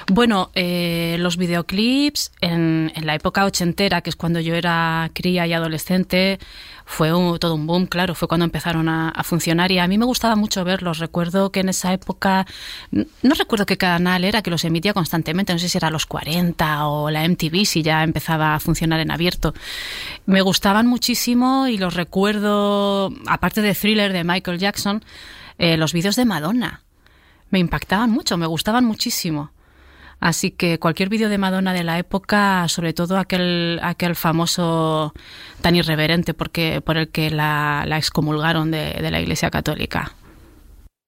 Bueno, los videoclips en la época ochentera, que es cuando yo era cría y adolescente, fue todo un boom, claro, fue cuando empezaron a funcionar y a mí me gustaba mucho verlos. Recuerdo que en esa época, no recuerdo qué canal era que los emitía constantemente, no sé si era los 40 o la MTV, si ya empezaba a funcionar en abierto. Me gustaban muchísimo y los recuerdo, aparte de Thriller de Michael Jackson, los vídeos de Madonna. Me impactaban mucho, me gustaban muchísimo. Así que cualquier vídeo de Madonna de la época, sobre todo aquel famoso tan irreverente por el que la excomulgaron de la Iglesia Católica.